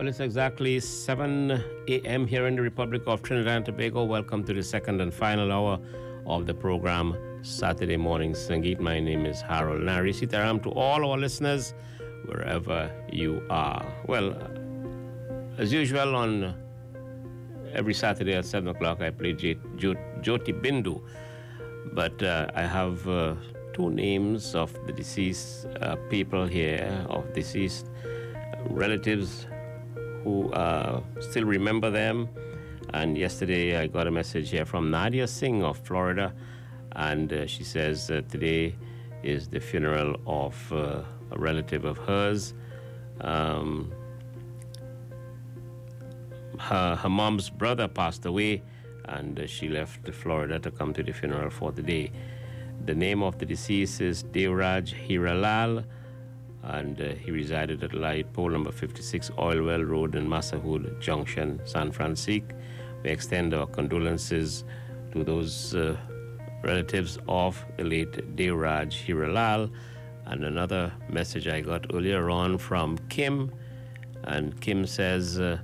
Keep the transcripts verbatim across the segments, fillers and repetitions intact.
Well, it's exactly seven a m here in the Republic of Trinidad and Tobago. Welcome to the second and final hour of the program, Saturday Morning Sangeet. My name is Harold Nari. Sitaram to all our listeners, wherever you are. Well, as usual, on every Saturday at seven o'clock, I play J- J- Jyoti Bindu. But uh, I have uh, two names of the deceased uh, people here, of deceased relatives who uh, still remember them. And yesterday I got a message here from Nadia Singh of Florida, and uh, she says uh, today is the funeral of uh, a relative of hers. Um, her, her mom's brother passed away, and uh, she left Florida to come to the funeral for the day. The name of the deceased is Devraj Hiralal, and uh, he resided at Light Pole number fifty-six Oil Well Road in Massahood Junction, San Francisco. We extend our condolences to those uh, relatives of the late Devraj Hiralal. And another message I got earlier on from Kim, and Kim says, uh,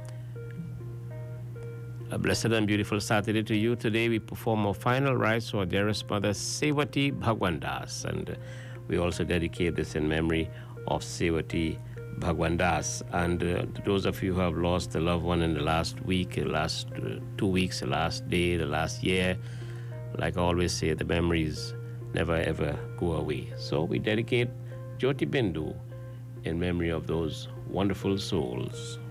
a blessed and beautiful Saturday to you. Today we perform our final rites for our dearest mother, Sevati Bhagwandas, and uh, we also dedicate this in memory of Sevati Bhagwandas. And uh, to those of you who have lost a loved one in the last week, the last uh, two weeks, the last day, the last year, like I always say, the memories never ever go away. So we dedicate Jyoti Bindu in memory of those wonderful souls.